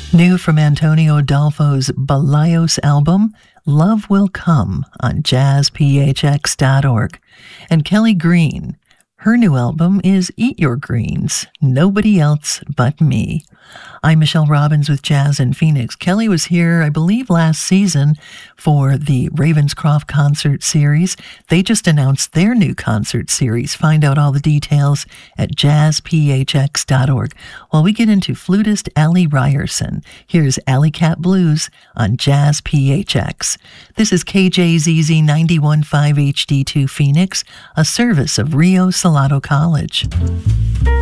New from Antonio Adolfo's Balaios album, Love Will Come, on jazzphx.org. And Kelly Green, her new album is Eat Your Greens, Nobody Else But Me. I'm Michelle Robbins with Jazz in Phoenix. Kelly was here, I believe, last season for the Ravenscroft concert series. They just announced their new concert series. Find out all the details at jazzphx.org. While we get into flutist Allie Ryerson, here's Alley Cat Blues on Jazz PHX. This is KJZZ 91.5 HD2 Phoenix, a service of Rio Salado College.